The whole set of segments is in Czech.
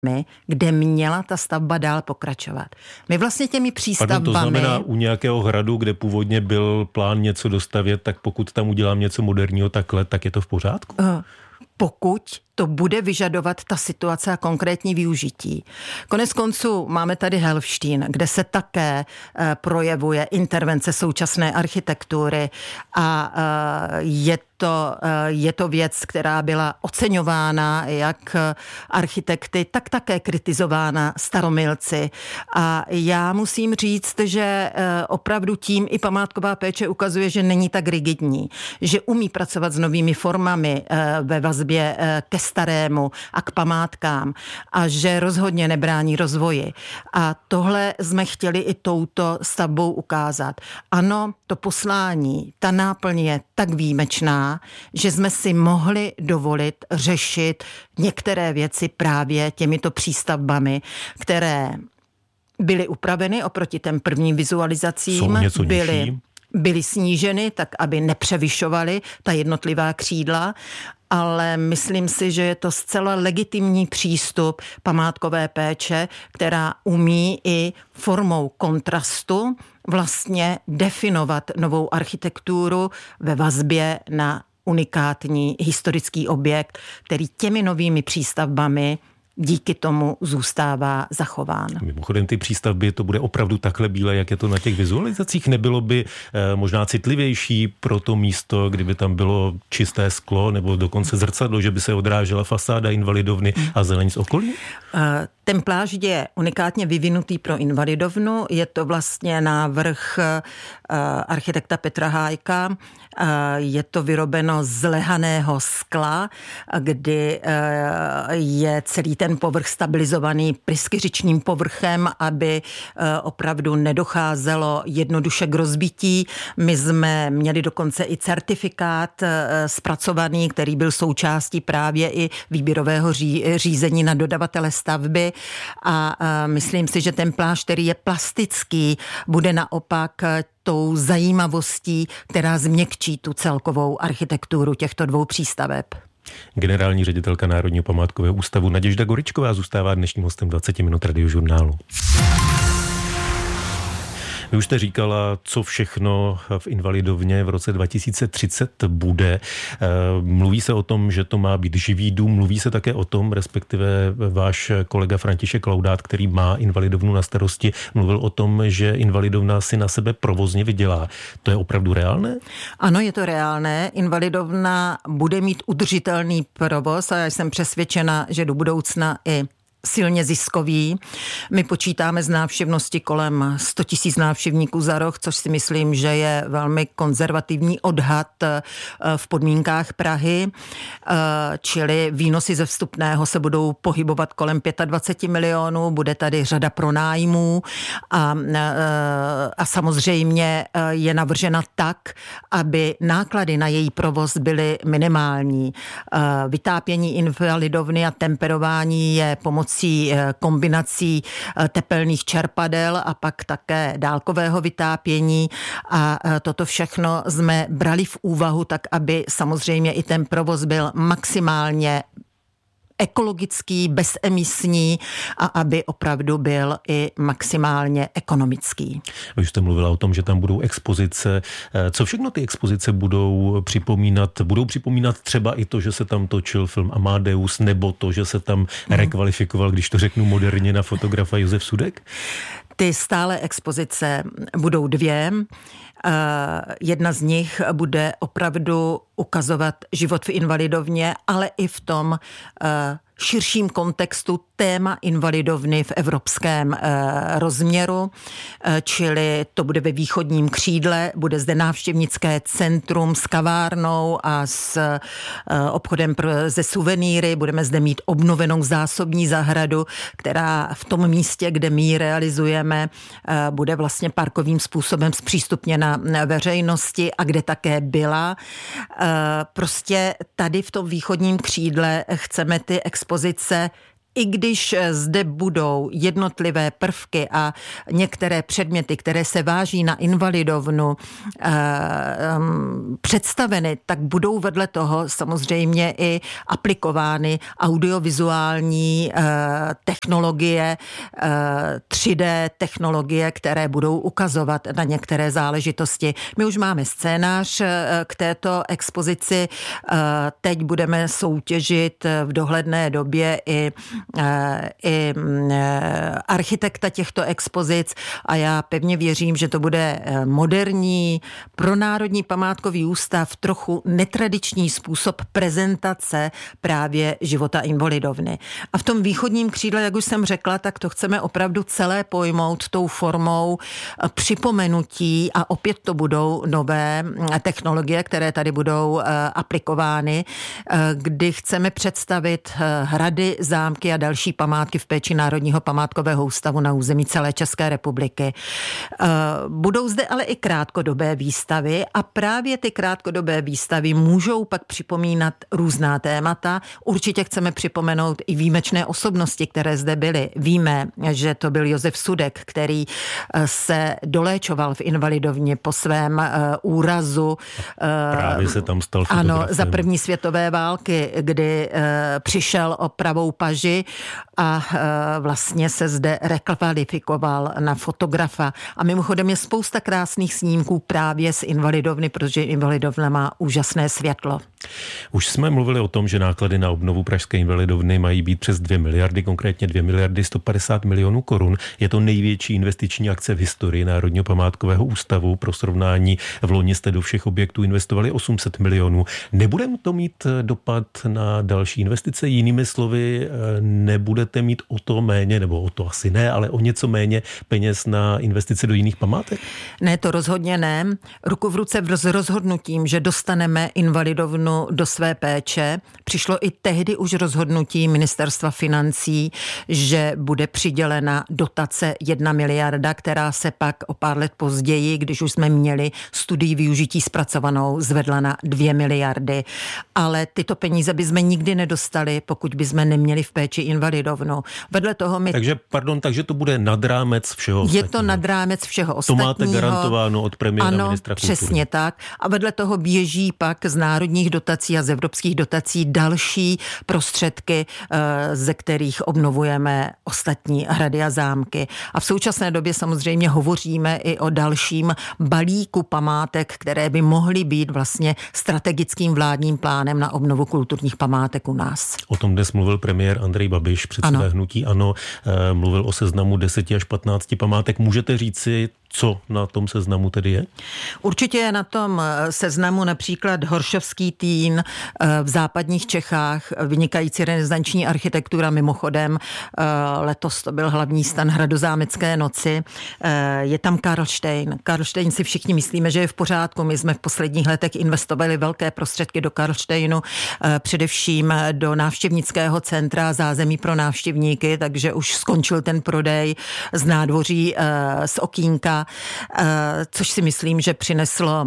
kde měla ta stavba dál pokračovat. My vlastně těmi přístavbami... To znamená u nějakého hradu, kde původně byl plán něco dostavět, tak pokud tam udělám něco moderního takhle, tak je to v pořádku? Pokud to bude vyžadovat ta situace a konkrétní využití. Konec konců máme tady Helfštejn, kde se také projevuje intervence současné architektury a je to věc, která byla oceňována jak architekty, tak také kritizována staromilci. A já musím říct, že opravdu tím i památková péče ukazuje, že není tak rigidní, že umí pracovat s novými formami ve vazbě ke starému a k památkám a že rozhodně nebrání rozvoji. A tohle jsme chtěli i touto stavbou ukázat. Ano, to poslání, ta náplň je tak výjimečná, že jsme si mohli dovolit řešit některé věci právě těmito přístavbami, které byly upraveny oproti těm prvním vizualizacím, byly sníženy tak, aby nepřevyšovaly ta jednotlivá křídla, ale myslím si, že je to zcela legitimní přístup památkové péče, která umí i formou kontrastu vlastně definovat novou architekturu ve vazbě na unikátní historický objekt, který těmi novými přístavbami díky tomu zůstává zachován. Mimochodem ty přístavby, to bude opravdu takhle bílé, jak je to na těch vizualizacích? Nebylo by možná citlivější pro to místo, kdyby tam bylo čisté sklo nebo dokonce zrcadlo, že by se odrážela fasáda Invalidovny a zeleň z okolí? Ten plášť je unikátně vyvinutý pro Invalidovnu. Je to vlastně návrh architekta Petra Hájka. Je to vyrobeno z lehaného skla, kdy je celý ten povrch stabilizovaný pryskyřičným povrchem, aby opravdu nedocházelo jednoduše k rozbití. My jsme měli dokonce i certifikát zpracovaný, který byl součástí právě i výběrového řízení na dodavatele stavby a myslím si, že ten plášť, který je plastický, bude naopak tou zajímavostí, která změkčí tu celkovou architekturu těchto dvou přístaveb. Generální ředitelka Národního památkového ústavu Naděžda Goričková zůstává dnešním hostem 20 minut Radiožurnálu. Vy už jste říkala, co všechno v Invalidovně v roce 2030 bude. Mluví se o tom, že to má být živý dům, mluví se také o tom, respektive váš kolega František Laudát, který má Invalidovnu na starosti, mluvil o tom, že Invalidovna si na sebe provozně vydělá. To je opravdu reálné? Ano, je to reálné. Invalidovna bude mít udržitelný provoz a já jsem přesvědčena, že do budoucna i silně ziskový. My počítáme z návštěvnosti kolem 100 000 návštěvníků za rok, což si myslím, že je velmi konzervativní odhad v podmínkách Prahy, čili výnosy ze vstupného se budou pohybovat kolem 25 milionů, bude tady řada pronájmů a samozřejmě je navržena tak, aby náklady na její provoz byly minimální. Vytápění Invalidovny a temperování je pomocí kombinací tepelných čerpadel a pak také dálkového vytápění a toto všechno jsme brali v úvahu tak, aby samozřejmě i ten provoz byl maximálně ekologický, bezemisní a aby opravdu byl i maximálně ekonomický. Vy jste mluvila o tom, že tam budou expozice. Co všechno ty expozice budou připomínat? Budou připomínat třeba i to, že se tam točil film Amadeus, nebo to, že se tam rekvalifikoval, když to řeknu moderně, na fotografa Josef Sudek? Ty stále expozice budou dvě. Jedna z nich bude opravdu ukazovat život v Invalidovně, ale i v tom širším kontextu téma Invalidovny v evropském rozměru, čili to bude ve východním křídle, bude zde návštěvnické centrum s kavárnou a s obchodem ze suvenýry, budeme zde mít obnovenou zásobní zahradu, která v tom místě, kde my ji realizujeme, bude vlastně parkovým způsobem zpřístupněna veřejnosti a kde také byla. Prostě tady v tom východním křídle chceme ty expozice i když zde budou jednotlivé prvky a některé předměty, které se váží na Invalidovnu, představeny, tak budou vedle toho samozřejmě i aplikovány audiovizuální technologie, 3D technologie, které budou ukazovat na některé záležitosti. My už máme scénář k této expozici. Teď budeme soutěžit v dohledné době i architekta těchto expozic a já pevně věřím, že to bude moderní, pro Národní památkový ústav trochu netradiční způsob prezentace právě života Invalidovny. A v tom východním křídle, jak už jsem řekla, tak to chceme opravdu celé pojmout tou formou připomenutí a opět to budou nové technologie, které tady budou aplikovány, kdy chceme představit hrady, zámky a další památky v péči Národního památkového ústavu na území celé České republiky. Budou zde ale i krátkodobé výstavy a právě ty krátkodobé výstavy můžou pak připomínat různá témata. Určitě chceme připomenout i výjimečné osobnosti, které zde byly. Víme, že to byl Josef Sudek, který se doléčoval v Invalidovně po svém úrazu. Právě se tam stal fotografem. Ano, za první světové války, kdy přišel o pravou paži a vlastně se zde rekvalifikoval na fotografa. A mimochodem je spousta krásných snímků právě z Invalidovny, protože Invalidovna má úžasné světlo. Už jsme mluvili o tom, že náklady na obnovu pražské Invalidovny mají být přes 2 miliardy, konkrétně 2 miliardy 150 milionů korun. Je to největší investiční akce v historii Národního památkového ústavu. Pro srovnání v loni jste do všech objektů investovali 800 milionů. Nebude to mít dopad na další investice? Jinými slovy, nebudete mít o to méně, nebo o to asi ne, ale o něco méně peněz na investice do jiných památek? Ne, to rozhodně ne. Ruku v ruce s rozhodnutím, že dostaneme Invalidovnu do své péče. Přišlo i tehdy už rozhodnutí Ministerstva financí, že bude přidělena dotace 1 miliarda, která se pak o pár let později, když už jsme měli studii využití zpracovanou, zvedla na 2 miliardy. Ale tyto peníze bychom nikdy nedostali, pokud bychom neměli v péči Invalidovnu. Vedle toho takže to bude nad rámec všeho ostatního. Je to nad rámec všeho ostatního. To máte garantováno od premiéra ministra kultury. Přesně tak. A vedle toho běží pak z národních dotací a z evropských dotací další prostředky, ze kterých obnovujeme ostatní hrady a zámky. A v současné době samozřejmě hovoříme i o dalším balíku památek, které by mohly být vlastně strategickým vládním plánem na obnovu kulturních památek u nás. O tom dnes mluvil premiér Andrej Babiš, předseda hnutí ANO, mluvil o seznamu 10 až 15 památek. Můžete říci, co na tom seznamu tedy je? Určitě je na tom seznamu například Horšovský Týn v západních Čechách, vynikající renesanční architektura, mimochodem letos to byl hlavní stan Hradozámecké noci. Je tam Karlštejn. Karlštejn si všichni myslíme, že je v pořádku. My jsme v posledních letech investovali velké prostředky do Karlštejnu, především do návštěvnického centra, zázemí pro návštěvníky, takže už skončil ten prodej z nádvoří z okýnka, což si myslím, že přineslo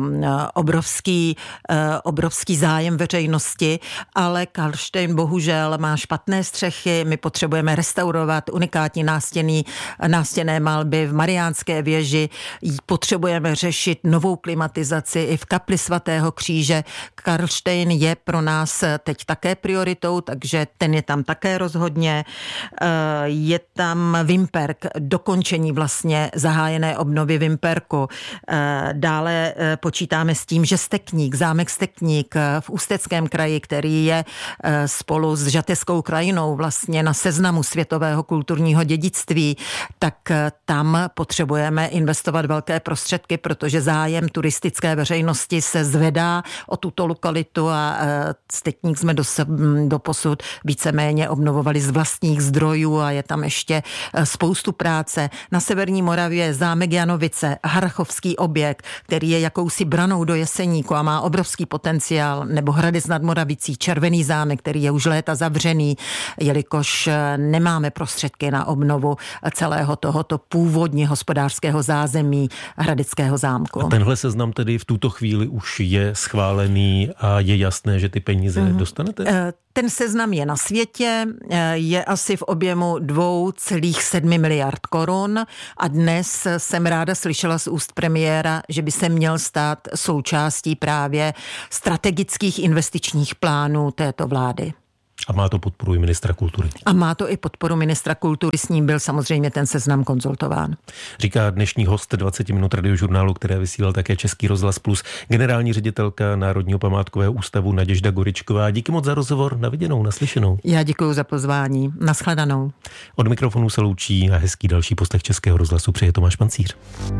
obrovský zájem veřejnosti, ale Karlštejn bohužel má špatné střechy, my potřebujeme restaurovat unikátní nástěnné malby v Mariánské věži, potřebujeme řešit novou klimatizaci i v kapli svatého kříže. Karlštejn je pro nás teď také prioritou, takže ten je tam také rozhodně. Je tam Vimperk, dokončení vlastně zahájené obnovy Vimperku. Dále počítáme s tím, že Stekník, zámek Stekník v Ústeckém kraji, který je spolu s Žateckou krajinou vlastně na seznamu světového kulturního dědictví, tak tam potřebujeme investovat velké prostředky, protože zájem turistické veřejnosti se zvedá o tuto lokalitu a Stekník jsme doposud víceméně obnovovali z vlastních zdrojů a je tam ještě spoustu práce. Na severní Moravě zámek Janov Janovice, Harrachovský objekt, který je jakousi branou do Jeseníku a má obrovský potenciál, nebo Hradec nad Moravicí, Červený zámek, který je už léta zavřený, jelikož nemáme prostředky na obnovu celého tohoto původně hospodářského zázemí Hradeckého zámku. A tenhle seznam tedy v tuto chvíli už je schválený a je jasné, že ty peníze dostanete? Ten seznam je na světě, je asi v objemu 2,7 miliard korun a dnes jsem ráda slyšela z úst premiéra, že by se měl stát součástí právě strategických investičních plánů této vlády. A má to podporu i ministra kultury. A má to i podporu ministra kultury, s ním byl samozřejmě ten seznam konzultován. Říká dnešní host 20 minut radiožurnálu, které vysílal také Český rozhlas Plus, generální ředitelka Národního památkového ústavu Naděžda Goričková. Díky moc za rozhovor, na viděnou, naslyšenou. Já děkuji za pozvání, nashledanou. Od mikrofonu se loučí a hezký další poslech Českého rozhlasu přeje Tomáš Pancíř.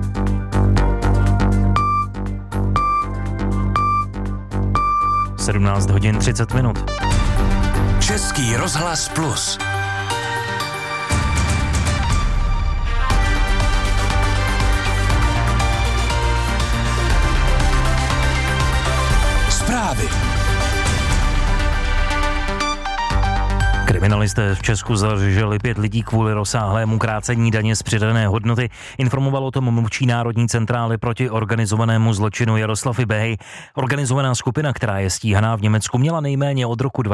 Sedmnáct hodin 30 minut. Český rozhlas Plus. Zprávy. Kriminalisté v Česku zadrželi 5 lidí kvůli rozsáhlému krácení daně z přidané hodnoty. Informoval o tom mluvčí Národní centrály proti organizovanému zločinu Jaroslav Ibehej. Organizovaná skupina, která je stíhaná v Německu, měla nejméně od roku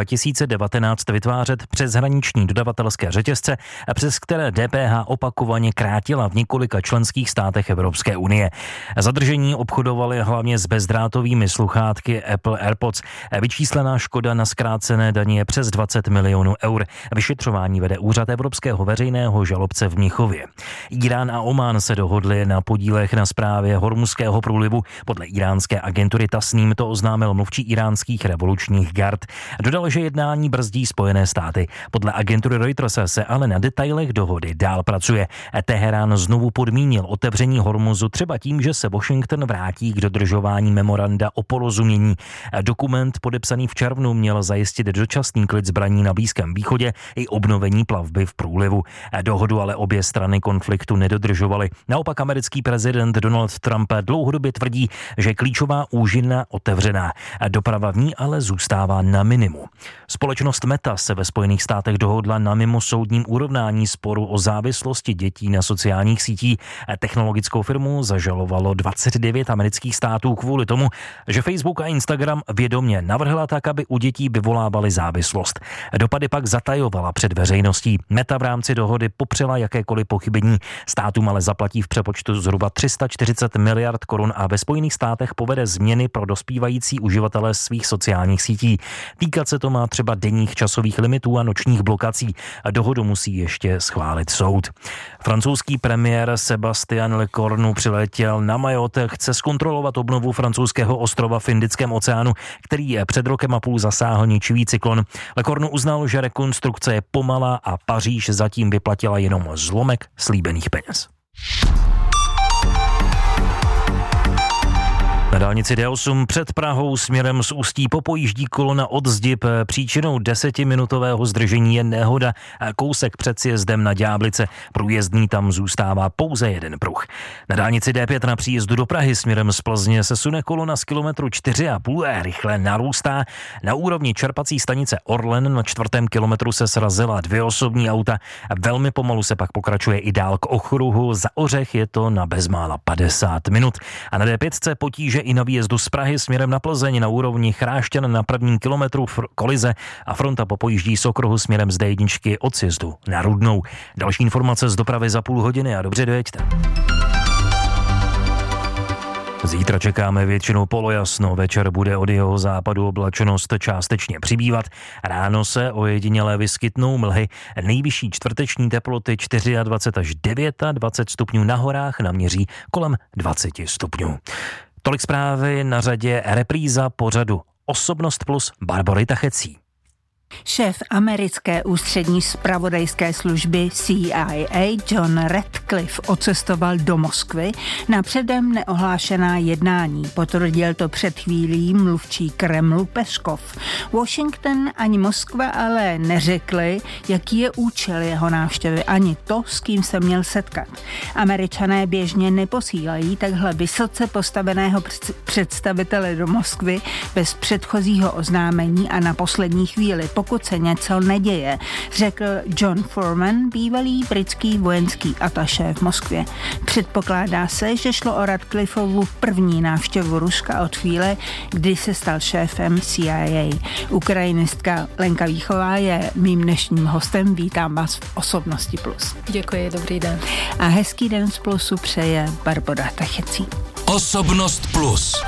2019 vytvářet přeshraniční dodavatelské řetězce, přes které DPH opakovaně krátila v několika členských státech Evropské unie. Zadržení obchodovali hlavně s bezdrátovými sluchátky Apple AirPods. Vyčíslená škoda na zkrácené daně je přes 20 milionů eur. Vyšetřování vede úřad Evropského veřejného žalobce v Mnichově. Irán a Omán se dohodli na podílech na správě Hormuzského průlivu. Podle iránské agentury Tasnim to oznámil mluvčí iránských revolučních gard. Dodal, že jednání brzdí Spojené státy. Podle agentury Reuters se ale na detailech dohody dál pracuje. Teherán znovu podmínil otevření Hormuzu třeba tím, že se Washington vrátí k dodržování memoranda o porozumění. Dokument podepsaný v červnu měl zajistit dočasný klid zbraní na Blízkém východě i obnovení plavby v průlivu. Dohodu ale obě strany konfliktu nedodržovaly. Naopak americký prezident Donald Trump dlouhodobě tvrdí, že klíčová úžina otevřená. Doprava v ní ale zůstává na minimu. Společnost Meta se ve Spojených státech dohodla na mimosoudním urovnání sporu o závislosti dětí na sociálních sítích. Technologickou firmu zažalovalo 29 amerických států kvůli tomu, že Facebook a Instagram vědomě navrhla tak, aby u dětí vyvolávaly závislost. Dopady pak zatajovala před veřejností. Meta v rámci dohody popřela jakékoliv pochybení. Státům ale zaplatí v přepočtu zhruba 340 miliard korun a ve Spojených státech povede změny pro dospívající uživatele svých sociálních sítí. Týkat se to má třeba denních časových limitů a nočních blokací. Dohodu musí ještě schválit soud. Francouzský premiér Sébastien Lecornu přiletěl na Mayotte, chce zkontrolovat obnovu francouzského ostrova v Indickém oceánu, který před rokem a půl zasáhl ničivý cyklon. Lecornu uznal, že rekonstrukce je pomalá a Paříž zatím vyplatila jenom zlomek slíbených peněz. Na dálnici D8 před Prahou směrem z Ústí popojíždí kolona od Zdib. Příčinou 10minutového zdržení je nehoda. Kousek před sjezdem na Ďáblice. Průjezdný tam zůstává pouze jeden pruh. Na dálnici D5 na příjezdu do Prahy směrem z Plzně se sune kolona z kilometru 4,5 rychle narůstá. Na úrovni čerpací stanice Orlen na 4. kilometru se srazila 2 osobní auta. Velmi pomalu se pak pokračuje i dál k okruhu. Za Ořech je to na bezmála 50 minut. A na D5 potíže i na výjezdu z Prahy směrem na Plzeň na úrovni Chrášťan na 1. kilometru kolize a fronta popojíždí z okruhu směrem z D1 od sjezdu na Rudnou. Další informace z dopravy za půl hodiny a dobře dojeďte. Zítra čekáme většinou polojasno, večer bude od jeho západu oblačnost částečně přibývat. Ráno se ojediněle vyskytnou mlhy, nejvyšší čtvrteční teploty 24 až 29 stupňů, na horách naměří kolem 20 stupňů. Tolik zprávy, na řadě repríza pořadu Osobnost plus Barbory Tachecí. Šéf americké ústřední zpravodajské služby CIA John Ratcliffe odcestoval do Moskvy na předem neohlášená jednání. Potvrdil to před chvílí mluvčí Kremlu Peskov. Washington ani Moskva ale neřekli, jaký je účel jeho návštěvy, ani to, s kým se měl setkat. Američané běžně neposílají takhle vysoce postaveného představitele do Moskvy bez předchozího oznámení a na poslední chvíli, pokud se něco neděje, řekl John Foreman, bývalý britský vojenský atašé v Moskvě. Předpokládá se, že šlo o Ratcliffeovu první návštěvu Ruska od chvíle, kdy se stal šéfem CIA. Ukrajinistka Lenka Víchová je mým dnešním hostem. Vítám vás v Osobnosti Plus. Děkuji, dobrý den. A hezký den z Plusu přeje Barbora Tachecí. Osobnost Plus.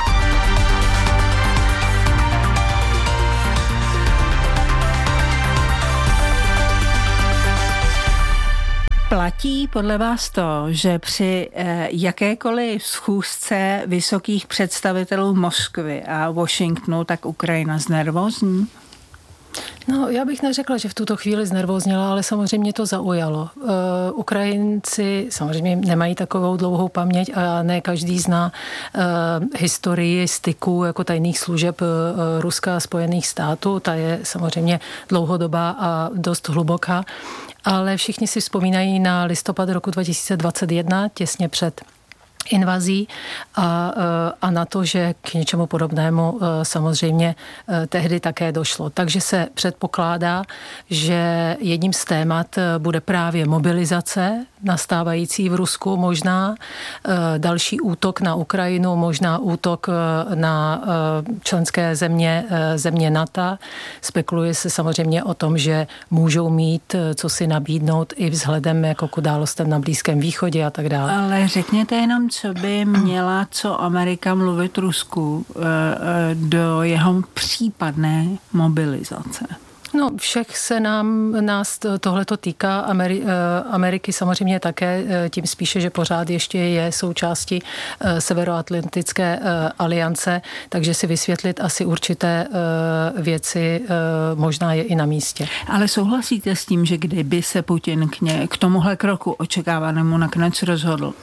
Platí podle vás to, že při jakékoliv schůzce vysokých představitelů Moskvy a Washingtonu, tak Ukrajina znervózní? No, já bych neřekla, že v tuto chvíli znervózněla, ale samozřejmě to zaujalo. Ukrajinci samozřejmě nemají takovou dlouhou paměť a ne každý zná historii styku jako tajných služeb Ruska a Spojených států. Ta je samozřejmě dlouhodobá a dost hluboká. Ale všichni si vzpomínají na listopad roku 2021, těsně před invazí a na to, že k něčemu podobnému samozřejmě tehdy také došlo. Takže se předpokládá, že jedním z témat bude právě mobilizace nastávající v Rusku, možná další útok na Ukrajinu, možná útok na členské země NATO. Spekuluje se samozřejmě o tom, že můžou mít co si nabídnout i vzhledem jako k událostem na Blízkém východě a tak dále. Ale řekněte jenom, co by měla Amerika mluvit Rusku do jeho případné mobilizace. No, všech se nás tohleto týká. Ameriky samozřejmě také, tím spíše, že pořád ještě je součástí Severoatlantické aliance, takže si vysvětlit asi určité věci možná je i na místě. Ale souhlasíte s tím, že kdyby se Putin k tomuhle kroku očekávanému nakonec rozhodl,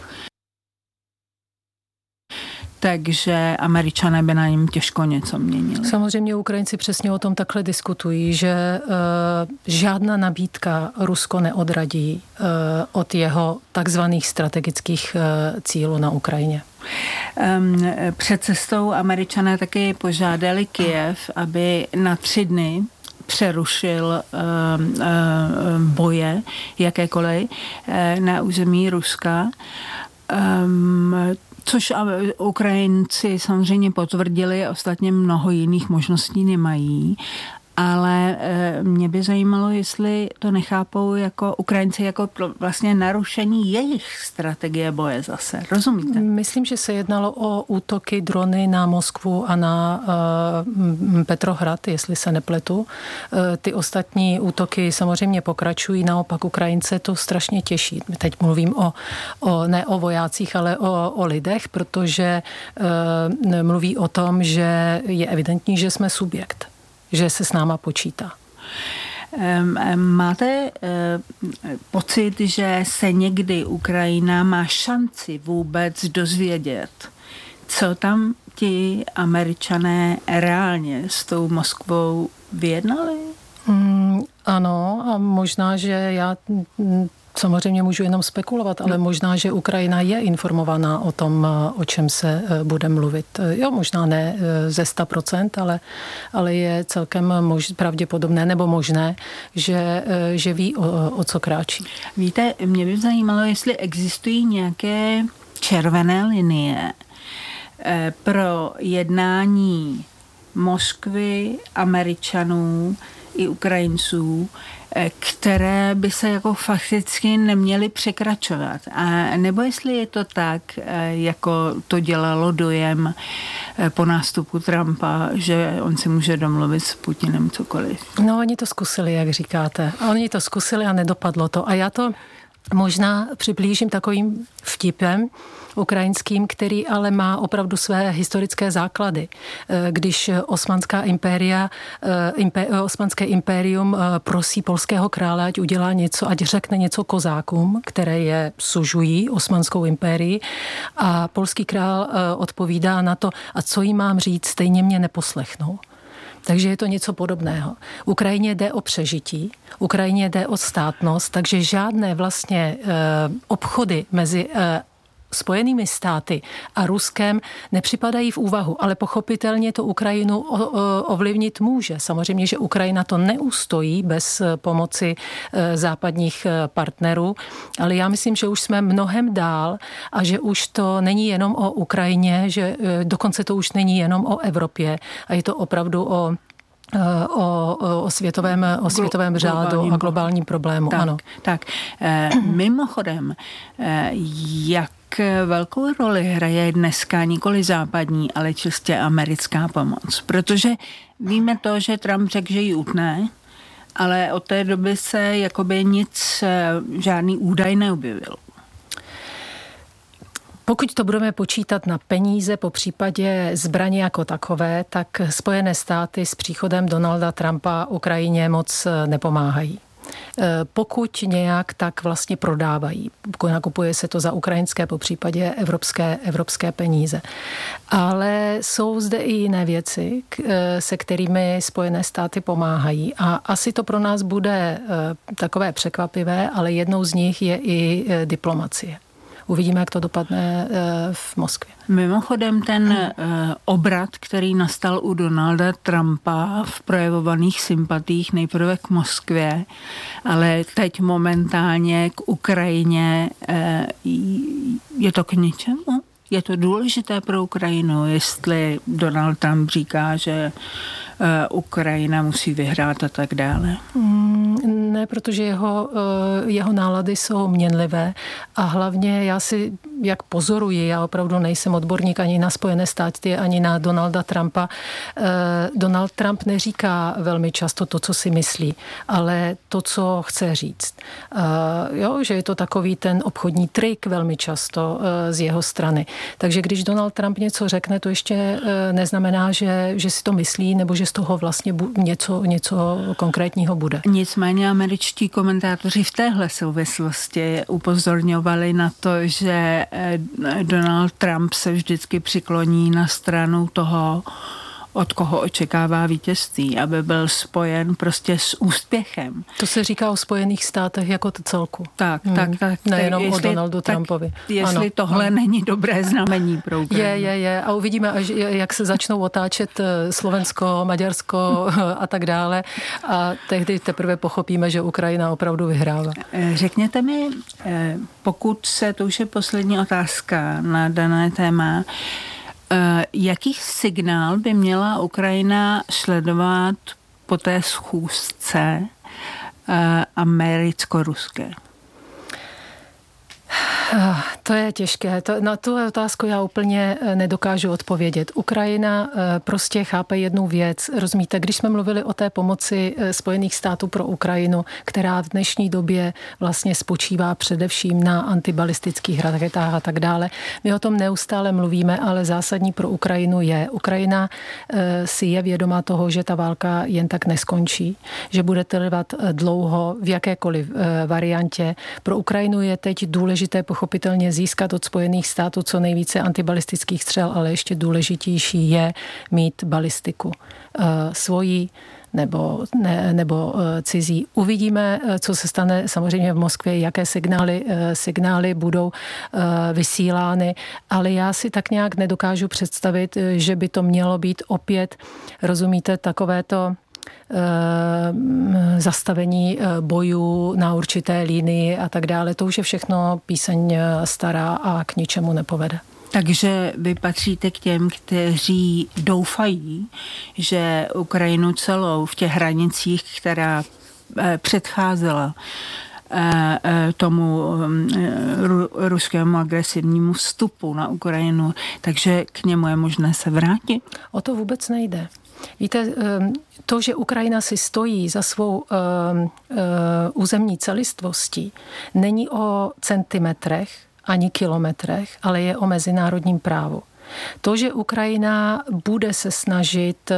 takže Američané by na něm těžko něco měnili? Samozřejmě Ukrajinci přesně o tom takhle diskutují, že žádná nabídka Rusko neodradí od jeho takzvaných strategických cílů na Ukrajině. Před cestou Američané taky požádali Kyjev, aby na 3 dny přerušil boje jakékoliv na území Ruska. Což Ukrajinci samozřejmě potvrdili, ostatně mnoho jiných možností nemají, ale mě by zajímalo, jestli to nechápou jako Ukrajinci jako vlastně narušení jejich strategie boje zase. Rozumíte? Myslím, že se jednalo o útoky drony na Moskvu a na Petrohrad, jestli se nepletu. Ty ostatní útoky samozřejmě pokračují, naopak Ukrajince to strašně těší. Teď mluvím ne o vojácích, ale o lidech, protože mluví o tom, že je evidentní, že jsme subjekt, že se s náma počítá. Máte pocit, že se někdy Ukrajina má šanci vůbec dozvědět, co tam ti Američané reálně s tou Moskvou vyjednali? Ano, a možná, že já samozřejmě můžu jenom spekulovat, ale možná, že Ukrajina je informovaná o tom, o čem se bude mluvit. Jo, možná ne ze 100%, ale je celkem pravděpodobné nebo možné, že ví, o co kráčí. Víte, mě by zajímalo, jestli existují nějaké červené linie pro jednání Moskvy, Američanů i Ukrajinců, které by se jako fakticky neměly překračovat. A nebo jestli je to tak, jako to dělalo dojem po nástupu Trumpa, že on si může domluvit s Putinem cokoliv. No, oni to zkusili, jak říkáte. Oni to zkusili a nedopadlo to. A já to možná přiblížím takovým vtipem ukrajinským, který ale má opravdu své historické základy. Když osmanské impérium prosí polského krále, ať udělá něco, ať řekne něco kozákům, které je sužují osmanskou impérii, a polský král odpovídá na to, a co jim mám říct, stejně mě neposlechnou. Takže je to něco podobného. Ukrajině jde o přežití, Ukrajině jde o státnost, takže žádné vlastně obchody mezi Spojenými státy a Ruskem nepřipadají v úvahu, ale pochopitelně to Ukrajinu ovlivnit může. Samozřejmě, že Ukrajina to neustojí bez pomoci západních partnerů, ale já myslím, že už jsme mnohem dál a že už to není jenom o Ukrajině, že dokonce to už není jenom o Evropě a je to opravdu o světovém řádu a globálním problému. Tak, ano. Tak, mimochodem, jak velkou roli hraje dneska nikoli západní, ale čistě americká pomoc? Protože víme to, že Trump řekl, že ji utne, ale od té doby se jakoby žádný údaj neobjevil. Pokud to budeme počítat na peníze, po případě zbraně jako takové, tak Spojené státy s příchodem Donalda Trumpa Ukrajině moc nepomáhají. Pokud nějak, tak vlastně prodávají. Nakupuje se to za ukrajinské, po případě evropské peníze. Ale jsou zde i jiné věci, se kterými Spojené státy pomáhají. A asi to pro nás bude takové překvapivé, ale jednou z nich je i diplomacie. Uvidíme, jak to dopadne v Moskvě. Mimochodem ten obrat, který nastal u Donalda Trumpa v projevovaných sympatích nejprve k Moskvě, ale teď momentálně k Ukrajině, je to k ničemu? Je to důležité pro Ukrajinu, jestli Donald Trump říká, že Ukrajina musí vyhrát a tak dále? Ne, protože jeho nálady jsou měnlivé a hlavně já si, jak pozoruji, já opravdu nejsem odborník ani na Spojené státy, ani na Donalda Trumpa. Donald Trump neříká velmi často to, co si myslí, ale to, co chce říct. Že je to takový ten obchodní trik velmi často z jeho strany. Takže když Donald Trump něco řekne, to ještě neznamená, že si to myslí, nebo že z toho vlastně něco konkrétního bude. Nicméně američtí komentátoři v téhle souvislosti upozorňovali na to, že Donald Trump se vždycky přikloní na stranu toho, od koho očekává vítězství, aby byl spojen prostě s úspěchem. To se říká o Spojených státech jako celku. Tak. Nejenom o Donaldu Trumpovi. Jestli tohle není dobré znamení pro Ukrajinu. Je. A uvidíme, jak se začnou otáčet Slovensko, Maďarsko a tak dále. A tehdy teprve pochopíme, že Ukrajina opravdu vyhrává. Řekněte mi, pokud to už je poslední otázka na dané téma, jaký signál by měla Ukrajina sledovat po té schůzce americko-ruské? To je těžké. Na tu otázku já úplně nedokážu odpovědět. Ukrajina prostě chápe jednu věc. Rozumíte, když jsme mluvili o té pomoci Spojených států pro Ukrajinu, která v dnešní době vlastně spočívá především na antibalistických raketách a tak dále. My o tom neustále mluvíme, ale zásadní pro Ukrajinu je. Ukrajina si je vědomá toho, že ta válka jen tak neskončí, že bude trvat dlouho v jakékoliv variantě. Pro Ukrajinu je teď důležité pochopitelně získat od Spojených států co nejvíce antibalistických střel, ale ještě důležitější je mít balistiku svojí nebo cizí. Uvidíme, co se stane samozřejmě v Moskvě, jaké signály budou vysílány, ale já si tak nějak nedokážu představit, že by to mělo být opět, rozumíte, takovéto zastavení bojů na určité linii a tak dále. To už je všechno píseň stará a k ničemu nepovede. Takže vy patříte k těm, kteří doufají, že Ukrajinu celou v těch hranicích, která předcházela tomu ruskému agresivnímu vstupu na Ukrajinu, takže k němu je možné se vrátit? O to vůbec nejde. Víte, to, že Ukrajina si stojí za svou územní celistvostí, není o centimetrech ani kilometrech, ale je o mezinárodním právu. To, že Ukrajina bude se snažit,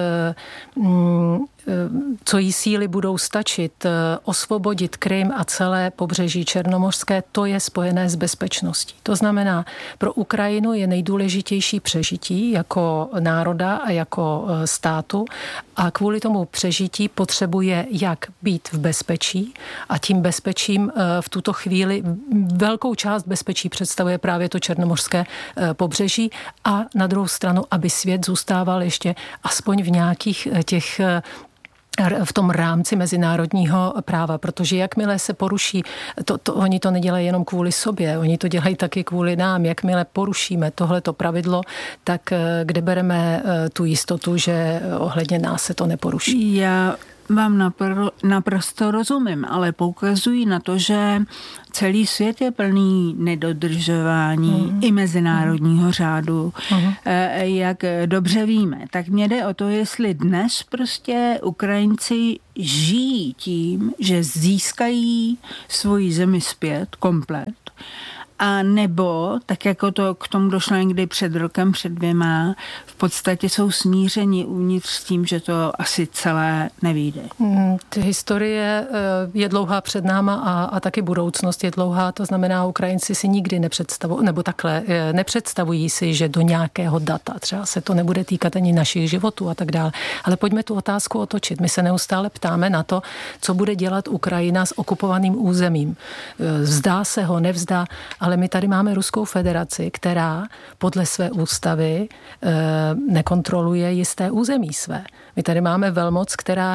co jí síly budou stačit, osvobodit Krym a celé pobřeží černomořské, to je spojené s bezpečností. To znamená, pro Ukrajinu je nejdůležitější přežití jako národa a jako státu a kvůli tomu přežití potřebuje jak být v bezpečí a tím bezpečím v tuto chvíli velkou část bezpečí představuje právě to černomořské pobřeží a na druhou stranu, aby svět zůstával ještě aspoň v nějakých těch v tom rámci mezinárodního práva, protože jakmile se poruší, oni to nedělají jenom kvůli sobě, oni to dělají taky kvůli nám. Jakmile porušíme tohleto pravidlo, tak kde bereme tu jistotu, že ohledně nás se to neporuší? Já vám naprosto rozumím, ale poukazují na to, že celý svět je plný nedodržování i mezinárodního řádu, jak dobře víme. Tak mě jde o to, jestli dnes prostě Ukrajinci žijí tím, že získají svoji zemi zpět komplet, a nebo, tak jako to k tomu došlo někdy před rokem, před 2, v podstatě jsou smířeni uvnitř s tím, že to asi celé nevyjde. Historie je dlouhá před náma a taky budoucnost je dlouhá, to znamená, Ukrajinci si nikdy nepředstavují si, že do nějakého data, třeba se to nebude týkat ani našich životů a tak dále. Ale pojďme tu otázku otočit. My se neustále ptáme na to, co bude dělat Ukrajina s okupovaným územím. Vzdá se ho, nevzdá, ale my tady máme Ruskou federaci, která podle své ústavy nekontroluje jisté území své. My tady máme velmoc,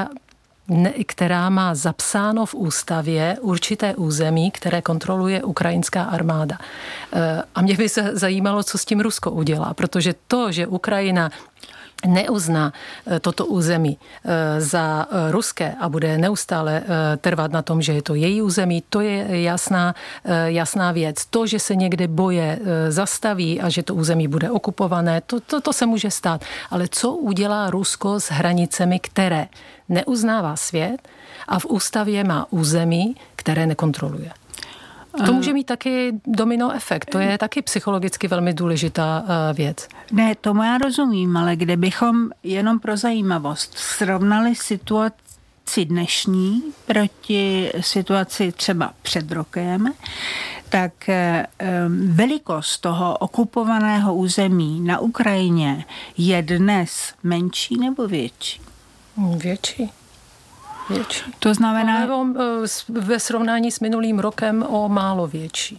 která má zapsáno v ústavě určité území, které kontroluje ukrajinská armáda. A mě by se zajímalo, co s tím Rusko udělá, protože to, že Ukrajina neuzná toto území za ruské a bude neustále trvat na tom, že je to její území, to je jasná věc. To, že se někde boje zastaví a že to území bude okupované, to se může stát. Ale co udělá Rusko s hranicemi, které neuznává svět a v ústavě má území, které nekontroluje? To může mít taky domino efekt. To je taky psychologicky velmi důležitá věc. Ne, tomu já rozumím, ale kdybychom jenom pro zajímavost srovnali situaci dnešní proti situaci třeba před rokem, tak velikost toho okupovaného území na Ukrajině je dnes menší nebo větší? Větší. To znamená... Nebo ve srovnání s minulým rokem o málo větší.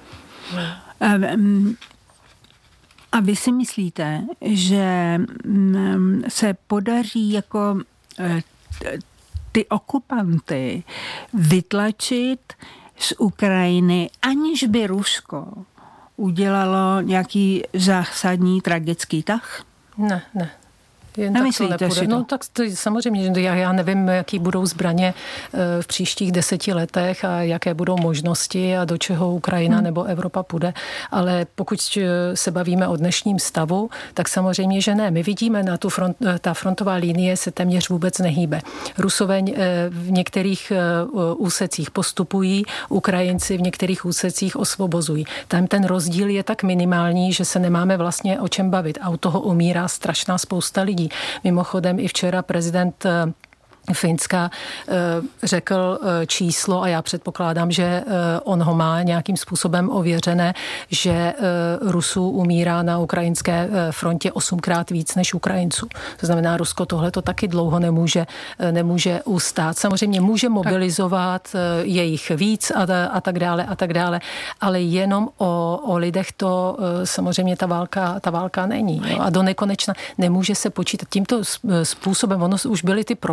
A vy si myslíte, že se podaří jako ty okupanty vytlačit z Ukrajiny, aniž by Rusko udělalo nějaký zásadní tragický tah? Ne. Nemyslíte si to? No tak to samozřejmě, já nevím, jaký budou zbraně v příštích 10 letech a jaké budou možnosti a do čeho Ukrajina nebo Evropa půjde, ale pokud se bavíme o dnešním stavu, tak samozřejmě, že ne. My vidíme, ta frontová linie se téměř vůbec nehýbe. Rusové v některých úsecích postupují, Ukrajinci v některých úsecích osvobozují. Tam ten rozdíl je tak minimální, že se nemáme vlastně o čem bavit a u toho umírá strašná spousta lidí. Mimochodem i včera prezident Finska řekl číslo a já předpokládám, že on ho má nějakým způsobem ověřené, že Rusů umírá na ukrajinské frontě 8krát víc než Ukrajinců. To znamená, Rusko tohleto taky dlouho nemůže ustát. Samozřejmě může mobilizovat jejich víc a tak dále, ale jenom o lidech to samozřejmě ta válka není. Jo? A do nekonečna nemůže se počítat tímto způsobem. Ono už byly ty propočty,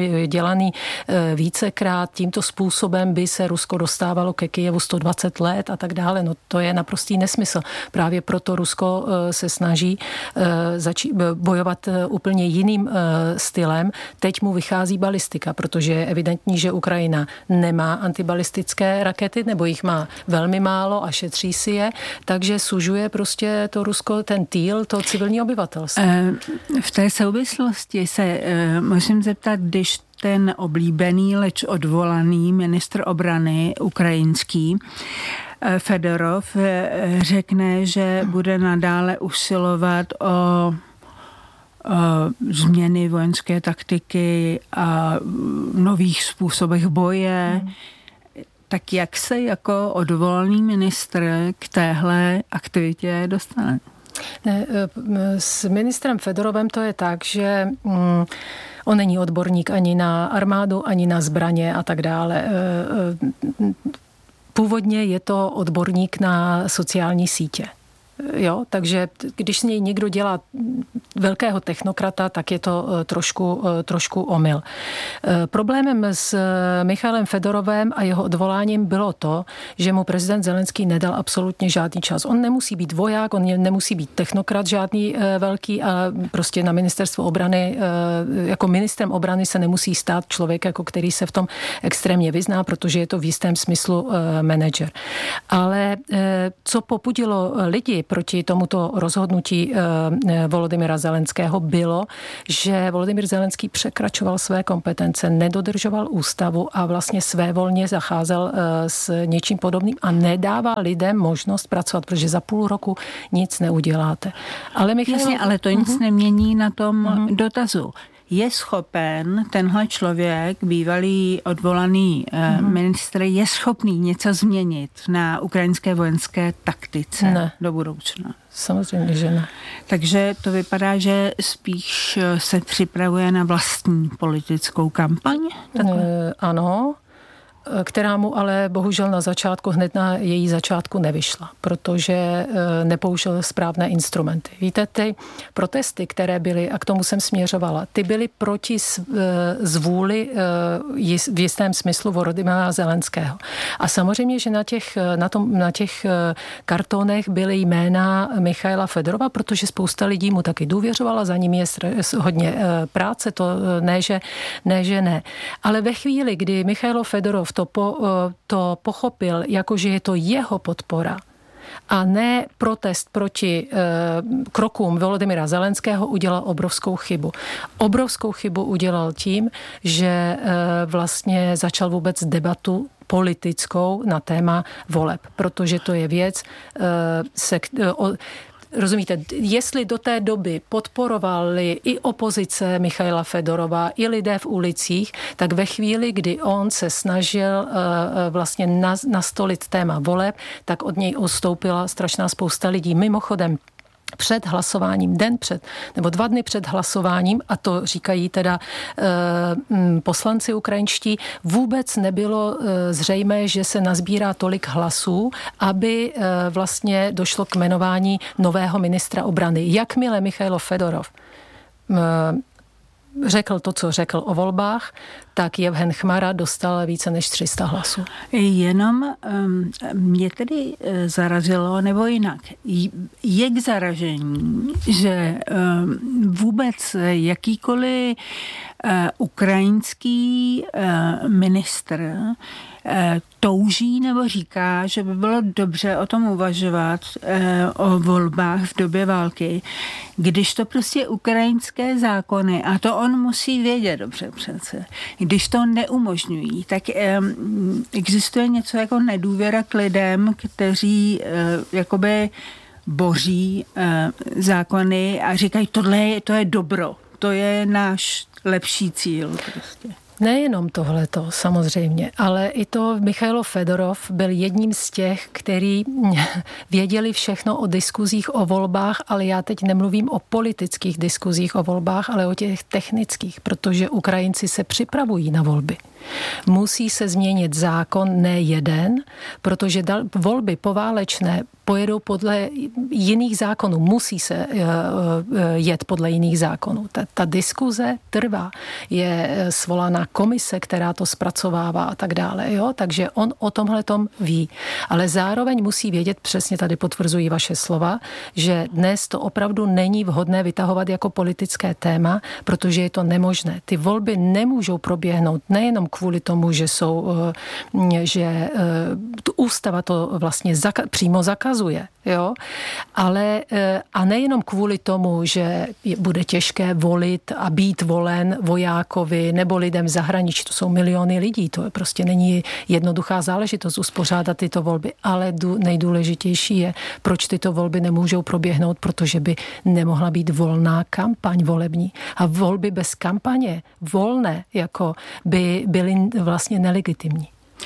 dělaný vícekrát. Tímto způsobem by se Rusko dostávalo ke Kyjevu 120 let a tak dále. No to je naprostý nesmysl. Právě proto Rusko se snaží bojovat úplně jiným stylem. Teď mu vychází balistika, protože je evidentní, že Ukrajina nemá antibalistické rakety, nebo jich má velmi málo a šetří si je, takže sužuje prostě to Rusko, ten týl, to civilní obyvatelstvo. V té souvislosti se musím zeptat, když ten oblíbený, leč odvolaný ministr obrany ukrajinský Fedorov řekne, že bude nadále usilovat o změny vojenské taktiky a nových způsobech boje, tak jak se jako odvolaný ministr k téhle aktivitě dostane? Ne, s ministrem Fedorovem to je tak, že on není odborník ani na armádu, ani na zbraně a tak dále. Původně je to odborník na sociální sítě. Jo, takže když s něj někdo dělá velkého technokrata, tak je to trošku omyl. Problémem s Michailem Fedorovem a jeho odvoláním bylo to, že mu prezident Zelenský nedal absolutně žádný čas. On nemusí být voják, on nemusí být technokrat žádný velký a prostě na ministerstvo obrany, jako ministrem obrany se nemusí stát člověk, jako který se v tom extrémně vyzná, protože je to v jistém smyslu manažer. Ale co popudilo lidi proti tomuto rozhodnutí Volodymyra Zelenského bylo, že Volodymyr Zelenský překračoval své kompetence, nedodržoval ústavu a vlastně svévolně zacházel s něčím podobným a nedával lidem možnost pracovat, protože za půl roku nic neuděláte. Ale Jasně, ale to nic nemění na tom dotazu. Je schopen tenhle člověk, bývalý odvolaný ministr, je schopný něco změnit na ukrajinské vojenské taktice do budoucna? Samozřejmě, že ne. Takže to vypadá, že spíš se připravuje na vlastní politickou kampaň? Ano, která mu ale bohužel na začátku, hned na její začátku nevyšla, protože nepoužil správné instrumenty. Víte, ty protesty, které byly, a k tomu jsem směřovala, ty byly proti zvůli v jistém smyslu Volodymyra Zelenského. A samozřejmě, že na těch kartonech byly jména Michaila Fedorova, protože spousta lidí mu taky důvěřovala, za ním je hodně práce, to ne. Ale ve chvíli, kdy Michail Fedorov to pochopil, jako že je to jeho podpora a ne protest proti krokům Volodymyra Zelenského, udělal obrovskou chybu. Obrovskou chybu udělal tím, že vlastně začal vůbec debatu politickou na téma voleb, protože to je věc, rozumíte, jestli do té doby podporovali i opozice Michaila Fedorova, i lidé v ulicích, tak ve chvíli, kdy on se snažil vlastně nastolit téma voleb, tak od něj ustoupila strašná spousta lidí. Mimochodem, před hlasováním, den před, nebo 2 dny před hlasováním, a to říkají teda poslanci ukrajinští, vůbec nebylo zřejmé, že se nazbírá tolik hlasů, aby vlastně došlo k jmenování nového ministra obrany. Jakmile Michail Fedorov řekl to, co řekl o volbách, tak Jevhen Chmara dostal více než 300 hlasů. Jenom mě tedy zarazilo, nebo jinak, je k zaražení, že vůbec jakýkoliv ukrajinský ministr touží nebo říká, že by bylo dobře o tom uvažovat o volbách v době války, když to prostě ukrajinské zákony, a to on musí vědět dobře přece, když to neumožňují, tak existuje něco jako nedůvěra k lidem, kteří jakoby boří zákony a říkají, to je dobro, to je náš lepší cíl prostě. Nejenom tohleto, samozřejmě, ale i to Michail Fedorov byl jedním z těch, který věděli všechno o diskuzích o volbách, ale já teď nemluvím o politických diskuzích o volbách, ale o těch technických, protože Ukrajinci se připravují na volby. Musí se změnit zákon, ne jeden, protože volby poválečné pojedou podle jiných zákonů. Musí se jet podle jiných zákonů. Ta diskuze trvá. Je svolaná komise, která to zpracovává a tak dále. Jo? Takže on o tomhletom ví. Ale zároveň musí vědět, přesně tady potvrzují vaše slova, že dnes to opravdu není vhodné vytahovat jako politické téma, protože je to nemožné. Ty volby nemůžou proběhnout nejenom kvůli tomu, že ústava to vlastně přímo zakazuje, jo? Ale a nejenom kvůli tomu, že bude těžké volit a být volen vojákovi nebo lidem v zahraničí, to jsou miliony lidí, to prostě není jednoduchá záležitost uspořádat tyto volby, ale nejdůležitější je, proč tyto volby nemůžou proběhnout, protože by nemohla být volná kampaň volební. A volby bez kampaně, volné, jako by byly vlastně nelegitimní.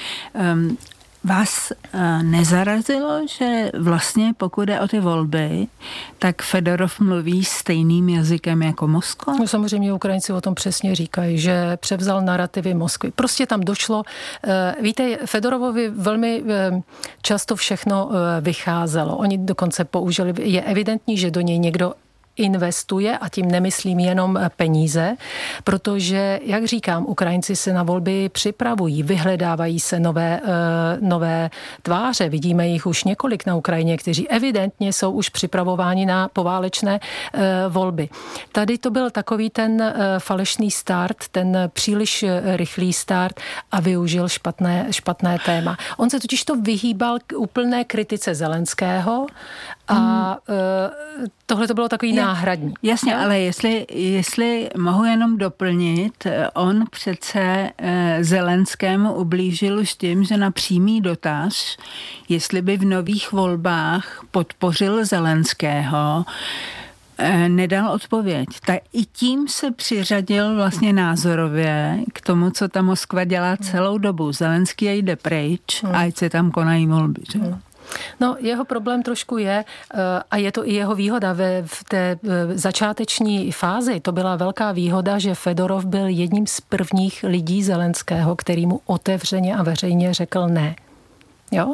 Vás nezarazilo, že vlastně pokud jde o ty volby, tak Fedorov mluví stejným jazykem jako Moskva? No, samozřejmě Ukrajinci o tom přesně říkají, že převzal narrativy Moskvy. Prostě tam došlo, víte, Fedorovovi velmi často všechno vycházelo. Oni dokonce použili, je evidentní, že do něj někdo investuje, a tím nemyslím jenom peníze, protože, jak říkám, Ukrajinci se na volby připravují, vyhledávají se nové tváře. Vidíme jich už několik na Ukrajině, kteří evidentně jsou už připravováni na poválečné volby. Tady to byl takový ten falešný start, ten příliš rychlý start a využil špatné téma. On se totiž to vyhýbal k úplné kritice Zelenského a tohle to bylo takový náhradní. Jasně, ale jestli mohu jenom doplnit, on přece Zelenskému ublížil už tím, že na přímý dotaz, jestli by v nových volbách podpořil Zelenského, nedal odpověď. Tak i tím se přiřadil vlastně názorově k tomu, co ta Moskva dělá celou dobu. Zelenský jde pryč a ať se tam konají volby. Že? No, jeho problém trošku je, a je to i jeho výhoda v té začáteční fázi, to byla velká výhoda, že Fedorov byl jedním z prvních lidí Zelenského, který mu otevřeně a veřejně řekl ne. Jo?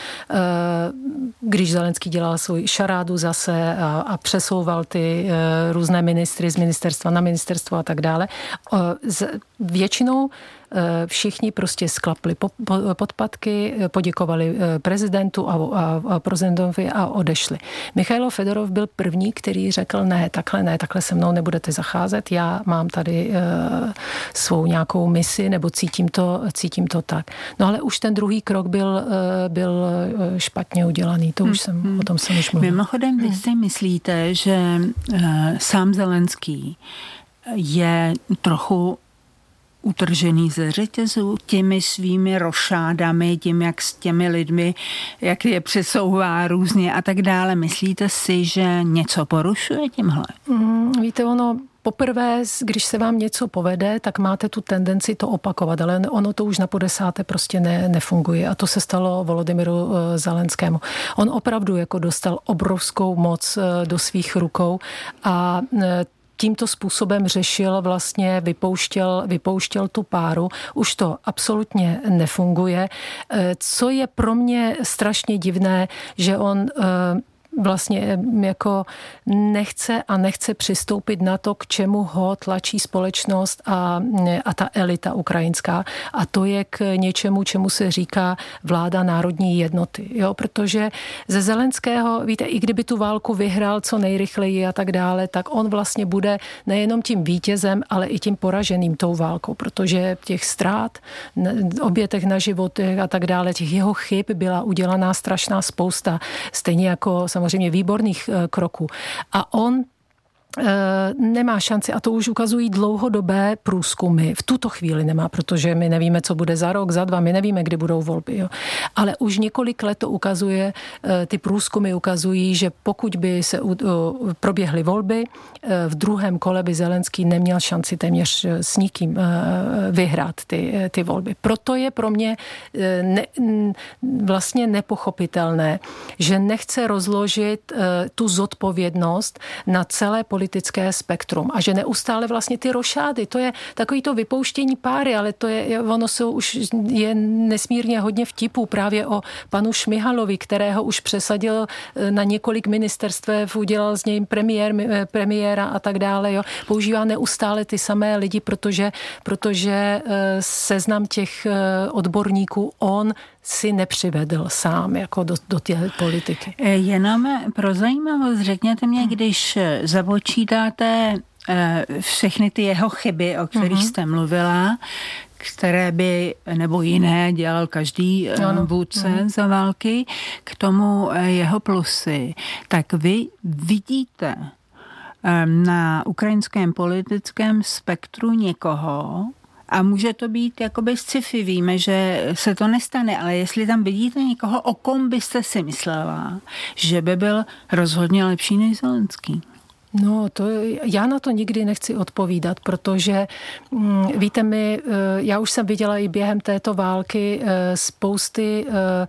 Když Zelenský dělal svůj šarádu zase a přesouval ty různé ministry z ministerstva na ministerstvo a tak dále, většinou všichni prostě sklapli podpatky, poděkovali prezidentu a prezidentovi a odešli. Michailo Fedorov byl první, který řekl ne, takhle se mnou nebudete zacházet, já mám tady svou nějakou misi nebo cítím to tak. No ale už ten druhý krok byl špatně udělaný, to už o tom jsem už mluvila. Mimochodem, vy si myslíte, že sám Zelenský je trochu utržený ze řetězu těmi svými rošádami, tím, jak s těmi lidmi, jak je přesouvá různě a tak dále. Myslíte si, že něco porušuje tímhle? Víte, ono poprvé, když se vám něco povede, tak máte tu tendenci to opakovat, ale ono to už na 50. prostě nefunguje. A to se stalo Volodymyru Zelenskému. On opravdu jako dostal obrovskou moc do svých rukou a tímto způsobem řešil, vlastně vypouštěl tu páru. Už to absolutně nefunguje. Co je pro mě strašně divné, že on vlastně jako nechce přistoupit na to, k čemu ho tlačí společnost a ta elita ukrajinská. A to je k něčemu, čemu se říká vláda národní jednoty. Jo? Protože ze Zelenského, víte, i kdyby tu válku vyhrál co nejrychleji a tak dále, tak on vlastně bude nejenom tím vítězem, ale i tím poraženým tou válkou, protože těch ztrát, obětech na životech a tak dále, těch jeho chyb byla udělaná strašná spousta. Stejně jako samozřejmě výborných kroků. A on nemá šanci, a to už ukazují dlouhodobé průzkumy. V tuto chvíli nemá, protože my nevíme, co bude za rok, za 2, my nevíme, kdy budou volby. Jo. Ale už několik let to ukazuje, ty průzkumy ukazují, že pokud by se proběhly volby, v druhém kole by Zelenský neměl šanci téměř s nikým vyhrát ty volby. Proto je pro mě vlastně nepochopitelné, že nechce rozložit tu zodpovědnost na celé politické politické spektrum a že neustále vlastně ty rošády, to je takový to vypouštění páry, ale ono je nesmírně hodně vtipů právě o panu Šmihalovi, kterého už přesadil na několik ministerstev, udělal z něj premiéra a tak dále. Jo. Používá neustále ty samé lidi, protože seznam těch odborníků on si nepřivedl sám jako do té politiky. Jenom pro zajímavost, řekněte mě, když započítáte všechny ty jeho chyby, o kterých jste mluvila, které by, nebo jiné, dělal každý vůdce za války, k tomu jeho plusy, tak vy vidíte na ukrajinském politickém spektru někoho, a může to být jakoby sci-fi, víme, že se to nestane, ale jestli tam vidíte někoho, o kom byste si myslela, že by byl rozhodně lepší než Zelenský? No, já na to nikdy nechci odpovídat, protože víte já už jsem viděla i během této války spousty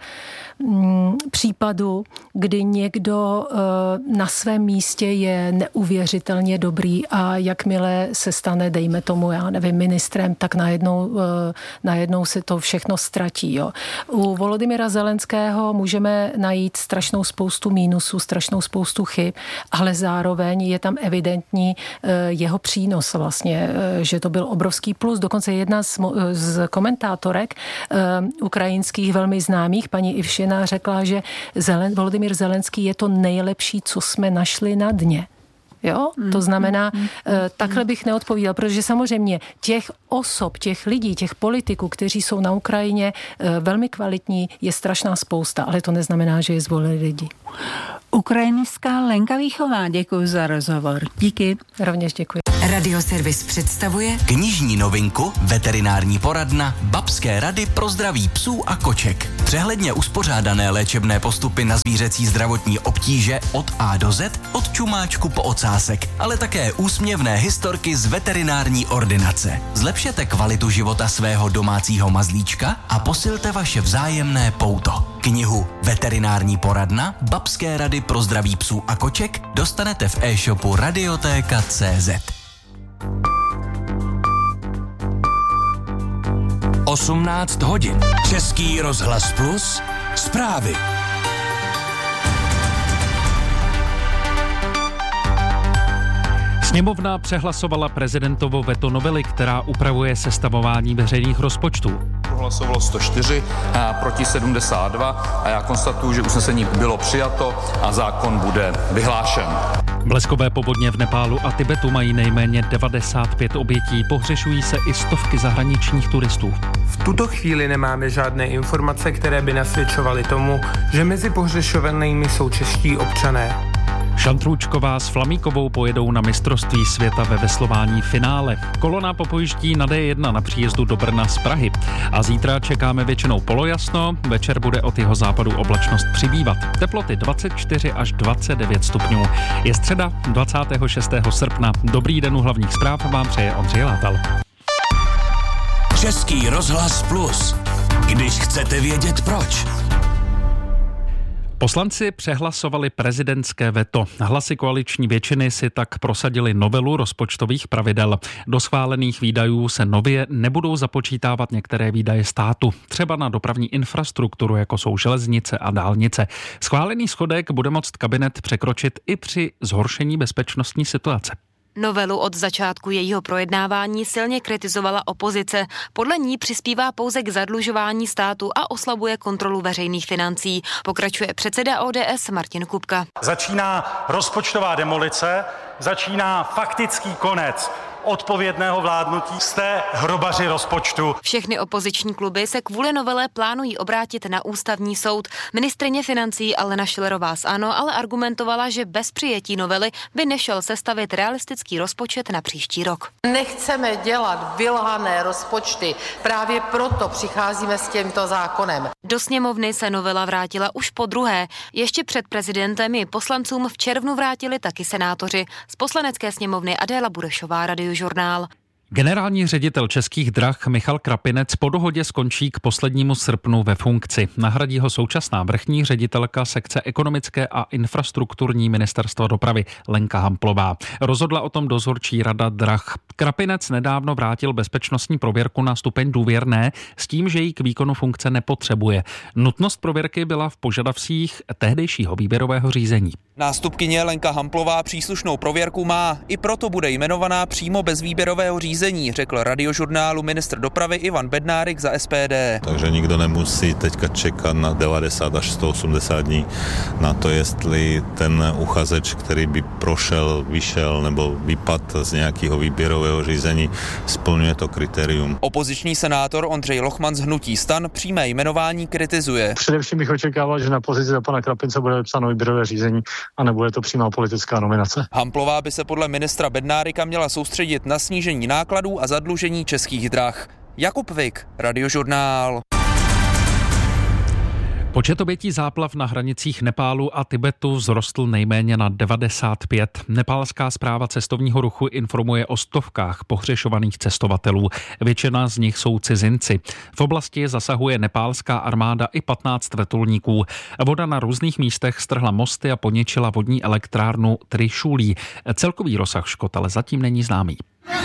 případů, kdy někdo na svém místě je neuvěřitelně dobrý a jakmile se stane, dejme tomu, já nevím, ministrem, tak najednou se to všechno ztratí. Jo. U Volodymyra Zelenského můžeme najít strašnou spoustu mínusů, strašnou spoustu chyb, ale zároveň je tam evidentní jeho přínos vlastně, že to byl obrovský plus. Dokonce jedna z komentátorek ukrajinských velmi známých, paní Ivšina, řekla, že Volodymyr Zelenský je to nejlepší, co jsme našli na dně. Jo? To znamená, takhle bych neodpovídal, protože samozřejmě těch osob, těch lidí, těch politiků, kteří jsou na Ukrajině velmi kvalitní, je strašná spousta, ale to neznamená, že je zvolili lidi. Ukrajinská Lenka Víchová, děkuji za rozhovor. Díky. Rovněž děkuji. Radioservis představuje knižní novinku Veterinární poradna Babské rady pro zdraví psů a koček. Přehledně uspořádané léčebné postupy na zvířecí zdravotní obtíže od A do Z, od čumáčku po ocásek, ale také úsměvné historky z veterinární ordinace. Zlepšete kvalitu života svého domácího mazlíčka a posilte vaše vzájemné pouto. Knihu Veterinární poradna Babské rady pro zdraví psů a koček dostanete v e-shopu Radiotéka.cz. 18 hodin. Český rozhlas Plus. Zprávy. Sněmovna přehlasovala prezidentovo veto novely, která upravuje sestavování veřejných rozpočtů. Hlasovalo 104, proti 72 a já konstatuju, že usnesení bylo přijato a zákon bude vyhlášen. Bleskové povodně v Nepálu a Tibetu mají nejméně 95 obětí, pohřešují se i stovky zahraničních turistů. V tuto chvíli nemáme žádné informace, které by nasvědčovaly tomu, že mezi pohřešovanými jsou čeští občané. Šantrůčková s Flamíkovou pojedou na mistrovství světa ve veslování finále. Kolona popojíždí na D1 na příjezdu do Brna z Prahy. A zítra čekáme většinou polojasno, večer bude od jeho západu oblačnost přibývat. Teploty 24 až 29 stupňů. Je středa 26. srpna. Dobrý den u hlavních zpráv vám přeje Ondřej Látal. Český rozhlas Plus. Když chcete vědět proč. Poslanci přehlasovali prezidentské veto. Hlasy koaliční většiny si tak prosadili novelu rozpočtových pravidel. Do schválených výdajů se nově nebudou započítávat některé výdaje státu, třeba na dopravní infrastrukturu, jako jsou železnice a dálnice. Schválený schodek bude moct kabinet překročit i při zhoršení bezpečnostní situace. Novelu od začátku jejího projednávání silně kritizovala opozice. Podle ní přispívá pouze k zadlužování státu a oslabuje kontrolu veřejných financí. Pokračuje předseda ODS Martin Kupka. Začíná rozpočtová demolice, začíná faktický konec odpovědného vládnutí. Jste hrobaři rozpočtu. Všechny opoziční kluby se kvůli novele plánují obrátit na ústavní soud. Ministryně financí Alena Schillerová z ANO ale argumentovala, že bez přijetí novely by nešel sestavit realistický rozpočet na příští rok. Nechceme dělat vylhané rozpočty, právě proto přicházíme s tímto zákonem. Do sněmovny se novela vrátila už po druhé. Ještě před prezidentem ji poslancům v červnu vrátili taky senátoři. Z poslanecké sněmovny Adéla Burešová, Radiožurnál. Generální ředitel Českých drah Michal Krapinec po dohodě skončí k poslednímu srpnu ve funkci. Nahradí ho současná vrchní ředitelka sekce ekonomické a infrastrukturní ministerstva dopravy Lenka Hamplová. Rozhodla o tom dozorčí rada drah. Krapinec nedávno vrátil bezpečnostní prověrku na stupeň důvěrné s tím, že ji k výkonu funkce nepotřebuje. Nutnost prověrky byla v požadavcích tehdejšího výběrového řízení. Nástupkyně Lenka Hamplová příslušnou prověrku má, i proto bude jmenovaná přímo bez výběrového řízení, řekl Radiožurnálu ministr dopravy Ivan Bednárik za SPD. Takže nikdo nemusí teďka čekat na 90 až 180 dní na to, jestli ten uchazeč, který by prošel, vyšel nebo vypadl z nějakého výběrového řízení, splňuje to kritérium. Opoziční senátor Ondřej Lochman z hnutí STAN přímé jmenování kritizuje. Především bych očekával, že na pozici za pana Krapince bude vypsáno výběrové řízení a nebude to přímá politická nominace. Hamplová by se podle ministra Bednárika měla soustředit na snížení nákladů a zadlužení Českých drah. Jakub Vik, Radiožurnál. Počet obětí záplav na hranicích Nepálu a Tibetu vzrostl nejméně na 95. Nepálská správa cestovního ruchu informuje o stovkách pohřešovaných cestovatelů. Většina z nich jsou cizinci. V oblasti zasahuje nepálská armáda i 15 vrtulníků. Voda na různých místech strhla mosty a poničila vodní elektrárnu Trišulí. Celkový rozsah škod ale zatím není známý.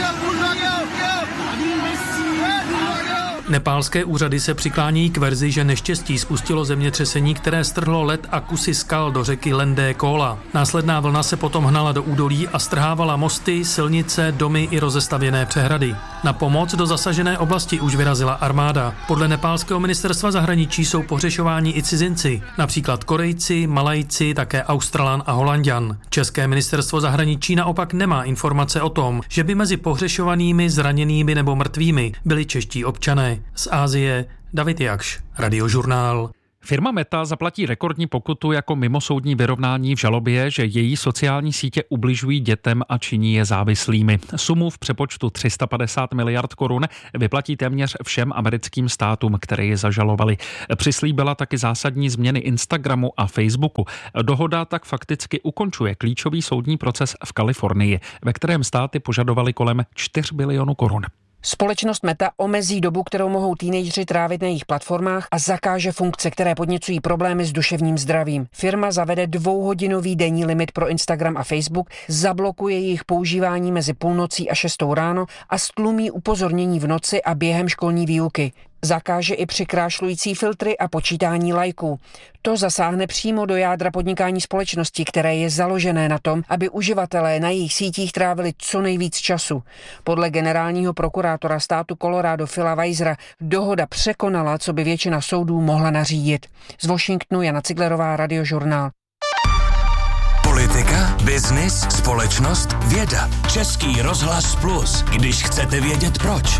Nepálské úřady se přiklánějí k verzi, že neštěstí spustilo zemětřesení, které strhlo led a kusy skal do řeky Lendé Kóla. Následná vlna se potom hnala do údolí a strhávala mosty, silnice, domy i rozestavěné přehrady. Na pomoc do zasažené oblasti už vyrazila armáda. Podle nepálského ministerstva zahraničí jsou pohřešováni i cizinci, například Korejci, Malajci, také Australan a Holanďan. České ministerstvo zahraničí naopak nemá informace o tom, že by mezi pohřešovanými, zraněnými nebo mrtvými byli čeští občané. Z Asie David Jakš, Radiožurnál. Firma Meta zaplatí rekordní pokutu jako mimosoudní vyrovnání v žalobě, že její sociální sítě ubližují dětem a činí je závislými. Sumu v přepočtu 350 miliard korun vyplatí téměř všem americkým státům, které je zažalovali. Přislíbila taky zásadní změny Instagramu a Facebooku. Dohoda tak fakticky ukončuje klíčový soudní proces v Kalifornii, ve kterém státy požadovaly kolem 4 bilionů korun. Společnost Meta omezí dobu, kterou mohou teenageři trávit na jejich platformách a zakáže funkce, které podněcují problémy s duševním zdravím. Firma zavede 2hodinový denní limit pro Instagram a Facebook, zablokuje jejich používání mezi půlnocí a 6 ráno a stlumí upozornění v noci a během školní výuky. Zakáže i přikrášlující filtry a počítání lajků. To zasáhne přímo do jádra podnikání společnosti, které je založené na tom, aby uživatelé na jejich sítích trávili co nejvíc času. Podle generálního prokurátora státu Colorado Phila Weisera dohoda překonala, co by většina soudů mohla nařídit. Z Washingtonu Jana Ciglerová, Radiožurnál. Politika, biznis, společnost, věda. Český rozhlas Plus, když chcete vědět proč.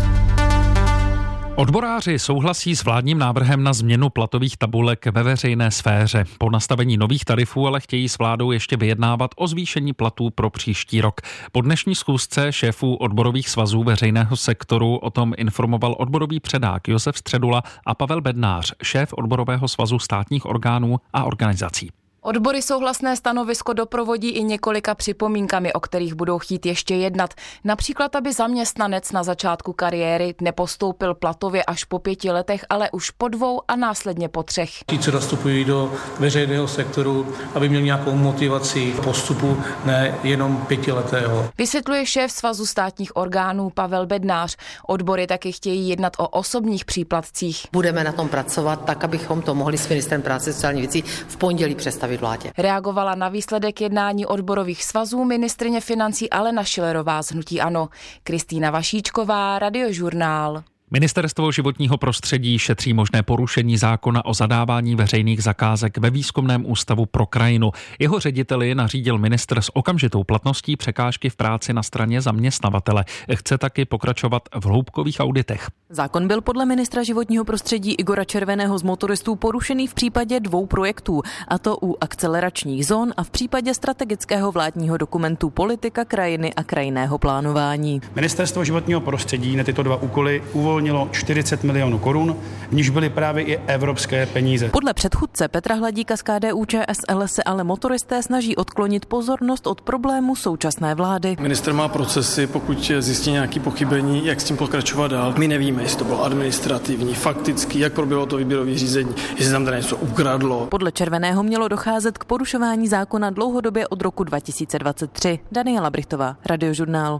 Odboráři souhlasí s vládním návrhem na změnu platových tabulek ve veřejné sféře. Po nastavení nových tarifů ale chtějí s vládou ještě vyjednávat o zvýšení platů pro příští rok. Po dnešní schůzce šéfů odborových svazů veřejného sektoru o tom informoval odborový předák Josef Středula a Pavel Bednář, šéf odborového svazu státních orgánů a organizací. Odbory souhlasné stanovisko doprovodí i několika připomínkami, o kterých budou chtít ještě jednat. Například, aby zaměstnanec na začátku kariéry nepostoupil platově až po 5 letech, ale už po 2 a následně po 3. Ti, co nastupují do veřejného sektoru, aby měli nějakou motivaci postupu, ne jenom 5letého. Vysvětluje šéf Svazu státních orgánů Pavel Bednář. Odbory taky chtějí jednat o osobních příplatcích. Budeme na tom pracovat tak, abychom to mohli s ministrem práce a sociálních věcí v pondělí představit vládě. Reagovala na výsledek jednání odborových svazů ministryně financí Alena Schillerová z hnutí ANO. Kristýna Vašíčková, Radiožurnál. Ministerstvo životního prostředí šetří možné porušení zákona o zadávání veřejných zakázek ve Výzkumném ústavu pro krajinu. Jeho řediteli nařídil ministr s okamžitou platností překážky v práci na straně zaměstnavatele. Chce taky pokračovat v hloubkových auditech. Zákon byl podle ministra životního prostředí Igora Červeného z Motoristů porušený v případě 2 projektů, a to u akceleračních zón a v případě strategického vládního dokumentu Politika krajiny a krajinného plánování. Ministerstvo životního prostředí na tyto 2 úkoly uvolní uvolnilo 40 milionů korun, v níž byly právě i evropské peníze. Podle předchůdce Petra Hladíka z KDU-ČSL se ale motoristé snaží odklonit pozornost od problému současné vlády. Ministr má procesy, pokud zjistí nějaké pochybení, jak s tím pokračovat dál. My nevíme, jestli to bylo administrativní, faktický, jak proběhlo to výběrové řízení, jestli tam něco ukradlo. Podle Červeného mělo docházet k porušování zákona dlouhodobě od roku 2023. Daniela Brichtová, Radiožurnál.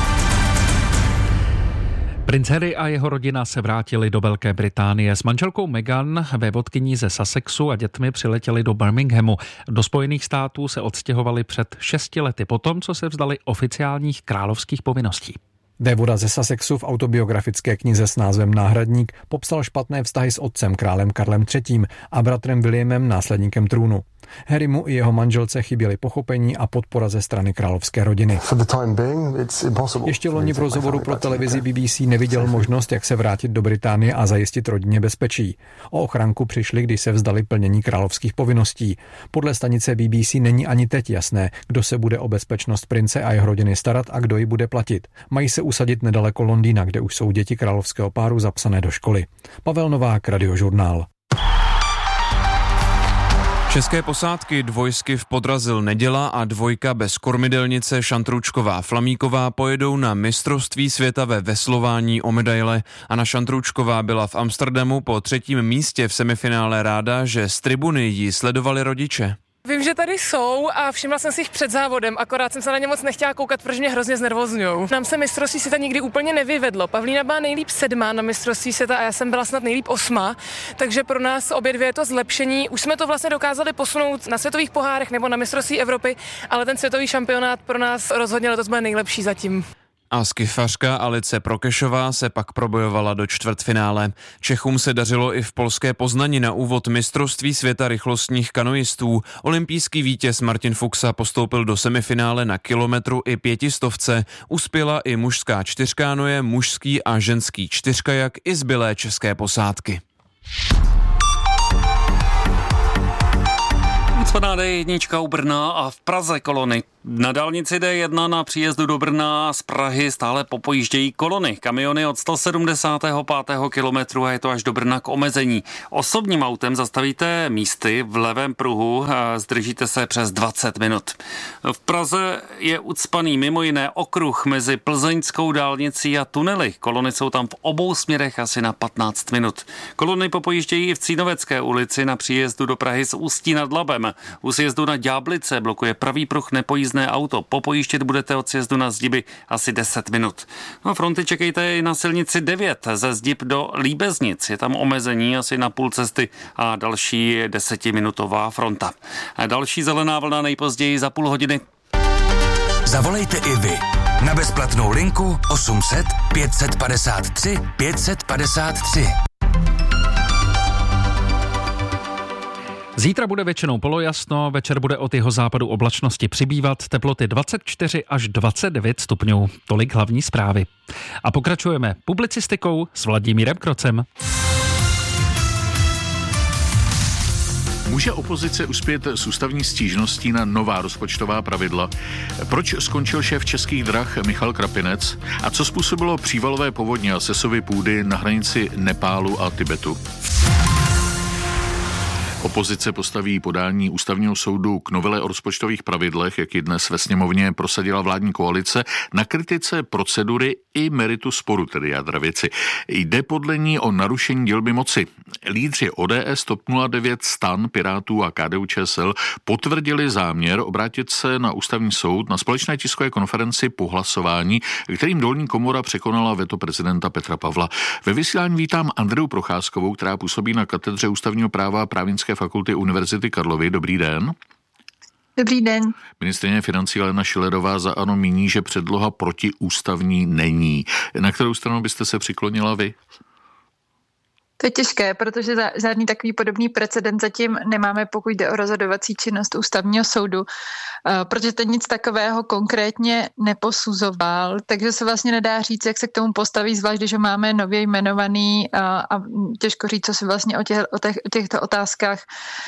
Princ Harry a jeho rodina se vrátili do Velké Británie. S manželkou Meghan, vévodkyní ze Sussexu a dětmi přiletěli do Birminghamu. Do Spojených států se odstěhovali před 6 lety potom, co se vzdali oficiálních královských povinností. Vévoda ze Sussexu v autobiografické knize s názvem Náhradník popsal špatné vztahy s otcem králem Karlem III. A bratrem Williamem, následníkem trůnu. Harrymu i jeho manželce chyběly pochopení a podpora ze strany královské rodiny. Ještě loni v rozhovoru pro televizi BBC neviděl možnost, jak se vrátit do Británie a zajistit rodině bezpečí. O ochranku přišli, když se vzdali plnění královských povinností. Podle stanice BBC není ani teď jasné, kdo se bude o bezpečnost prince a jeho rodiny starat a kdo ji bude platit. Mají se usadit nedaleko Londýna, kde už jsou děti královského páru zapsané do školy. Pavel Novák, Radiožurnál. České posádky dvojsky v Podrazil Neděla a dvojka bez kormidelnice Šantručková Flamíková pojedou na mistrovství světa ve veslování o medaile. Anna Šantručková byla v Amsterdamu po 3. místě v semifinále ráda, že z tribuny ji sledovali rodiče. Vím, že tady jsou a všimla jsem si jich před závodem, akorát jsem se na ně moc nechtěla koukat, protože mě hrozně znervozňujou. Nám se mistrovství světa nikdy úplně nevyvedlo. Pavlína byla nejlíp 7. na mistrovství světa a já jsem byla snad nejlíp 8. Takže pro nás obě dvě je to zlepšení. Už jsme to vlastně dokázali posunout na světových pohárech nebo na mistrovství Evropy, ale ten světový šampionát pro nás rozhodně letos bude nejlepší zatím. A skifařka Alice Prokešová se pak probojovala do čtvrtfinále. Čechům se dařilo i v polské Poznani na úvod mistrovství světa rychlostních kanoistů. Olympijský vítěz Martin Fuxa postoupil do semifinále na kilometru i 500. Uspěla i mužská čtyřkánoje, mužský a ženský čtyřkajak i zbylé české posádky. Ucpaná D1 u Brna a v Praze kolony. Na dálnici D1 na příjezdu do Brna z Prahy stále popojíždějí kolony. Kamiony od 175. kilometru a je to až do Brna k omezení. Osobním autem zastavíte místy v levém pruhu a zdržíte se přes 20 minut. V Praze je ucpaný mimo jiné okruh mezi plzeňskou dálnicí a tunely. Kolony jsou tam v obou směrech asi na 15 minut. Kolony popojíždějí i v Cínovecké ulici na příjezdu do Prahy z Ústí nad Labem. U sjezdu na Ďáblice blokuje pravý pruh nepojízdné auto. Popojíždět budete od sjezdu na Zdiby asi 10 minut. No, fronty čekejte i na silnici 9 ze Zdib do Líbeznic. Je tam omezení asi na půl cesty a další 10minutová fronta. A další zelená vlna nejpozději za půl hodiny. Zavolejte i vy na bezplatnou linku 800 553 553. Zítra bude většinou polojasno, večer bude od jihozápadu oblačnosti přibývat, teploty 24 až 29 stupňů. Tolik hlavní zprávy. A pokračujeme publicistikou s Vladimírem Krocem. Může opozice uspět s ústavní stížností na nová rozpočtová pravidla? Proč skončil šéf Českých drah Michal Krapinec? A co způsobilo přívalové povodně a sesovy půdy na hranici Nepálu a Tibetu? Opozice postaví podání ústavního soudu k novele o rozpočtových pravidlech, jak ji dnes ve sněmovně prosadila vládní koalice, na kritice procedury i meritu sporu, tedy jádra věci. Jde podle ní o narušení dělby moci. Lídři ODS, TOP 09, STAN, Pirátů a KDU-ČSL potvrdili záměr obrátit se na ústavní soud na společné tiskové konferenci po hlasování, kterým dolní komora překonala veto prezidenta Petra Pavla. Ve vysílání vítám Andreu Procházkovou, která působí na katedře ústavního práva Právnické fakulty Univerzity Karlovy. Dobrý den. Dobrý den. Ministryně financí Alena Schillerová za ANO míní, že předloha protiústavní není. Na kterou stranu byste se přiklonila vy? To je těžké, protože žádný takový podobný precedent zatím nemáme, pokud jde o rozhodovací činnost ústavního soudu, protože ten nic takového konkrétně neposuzoval, takže se vlastně nedá říct, jak se k tomu postaví, zvlášť, když máme nově jmenovaný a těžko říct, co si vlastně o těchto otázkách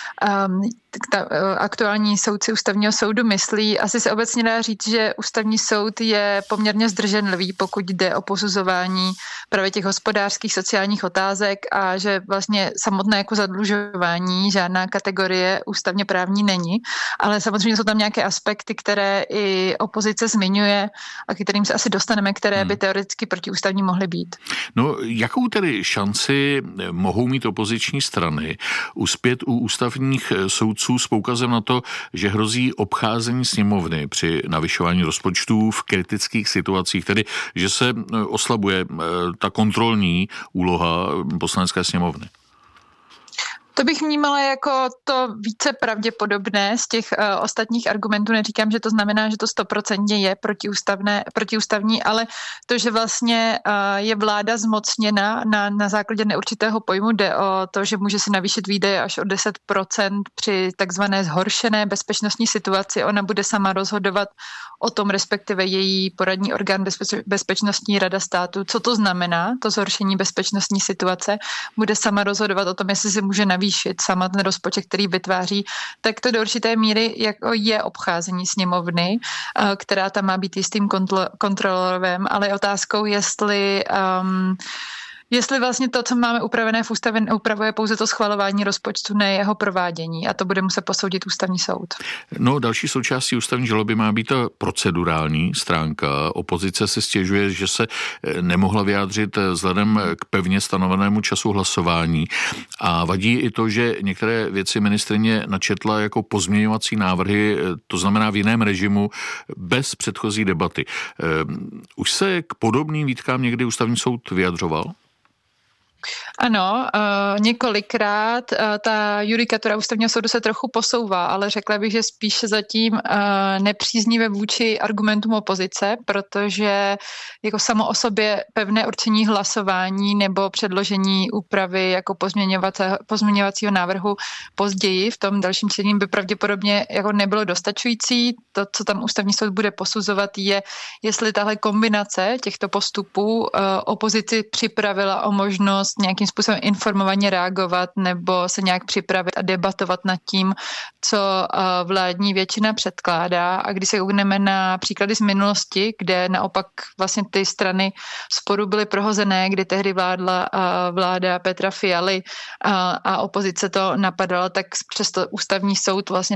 aktuální soudci ústavního soudu myslí. Asi se obecně dá říct, že ústavní soud je poměrně zdrženlivý, pokud jde o posuzování právě těch hospodářských, sociálních otázek a že vlastně samotné jako zadlužování žádná kategorie ústavně právní není, ale samozřejmě jsou tam nějaké aspekty, které i opozice zmiňuje a k kterým se asi dostaneme, které by teoreticky protiústavní mohly být. No, jakou tedy šanci mohou mít opoziční strany uspět u ústavních soudců s poukazem na to, že hrozí obcházení sněmovny při navyšování rozpočtů v kritických situacích, tedy že se oslabuje ta kontrolní úloha poslanecké sněmovny? To bych vnímala jako to více pravděpodobné z těch ostatních argumentů. Neříkám, že to znamená, že to 100% je protiústavní, ale to, že vlastně je vláda zmocněna na základě neurčitého pojmu, jde o to, že může si navýšit výdaje až o 10% při takzvané zhoršené bezpečnostní situaci. Ona bude sama rozhodovat o tom, respektive její poradní orgán Bezpečnostní rada státu. Co to znamená, to zhoršení bezpečnostní situace? Bude sama rozhodovat o tom, jestli si může navýšit sama ten rozpočet, který vytváří, tak to do určité míry jako je obcházení sněmovny, která tam má být jistým kontrolorem, ale je otázkou, jestli vlastně to, co máme upravené v ústavě, upravuje pouze to schvalování rozpočtu, ne jeho provádění, a to bude muset posoudit ústavní soud. No, další součástí ústavní žaloby má být ta procedurální stránka. Opozice se stěžuje, že se nemohla vyjádřit vzhledem k pevně stanovenému času hlasování a vadí i to, že některé věci ministryně načetla jako pozměňovací návrhy, to znamená v jiném režimu, bez předchozí debaty. Už se k podobným výtkám někdy ústavní soud vyjadřoval? Ano, několikrát ta judikatura ústavního soudu se trochu posouvá, ale řekla bych, že spíše zatím nepříznivé vůči argumentům opozice, protože jako samo o sobě pevné určení hlasování nebo předložení úpravy jako pozměňovacího návrhu později v tom dalším čtení by pravděpodobně jako nebylo dostačující. To, co tam ústavní soud bude posuzovat, je, jestli tahle kombinace těchto postupů opozici připravila o možnost nějakým způsobem informovaně reagovat nebo se nějak připravit a debatovat nad tím, co vládní většina předkládá. A když se koukneme na příklady z minulosti, kde naopak vlastně ty strany sporu byly prohozené, kdy tehdy vládla vláda Petra Fialy a opozice to napadala, tak přesto ústavní soud vlastně